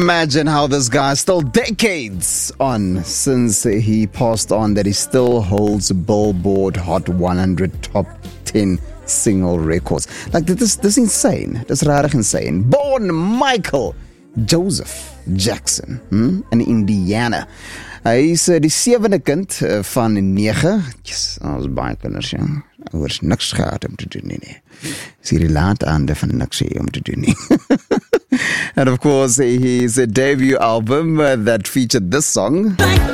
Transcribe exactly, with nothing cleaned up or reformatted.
imagine how this guy, still decades on since he passed on, that he still holds Billboard Hot one hundred top ten single records. Like, this, this is insane. This is rarig insane. Born Michael Joseph Jackson hmm, in Indiana. Hy is uh, die sewende kind uh, van nege. Yes, ons baie kinders, ja. Oor niks gehad om te doen nie. nie. Is hierdie laat aande van niks om te doen nie. And of course, his debut album uh, that featured this song.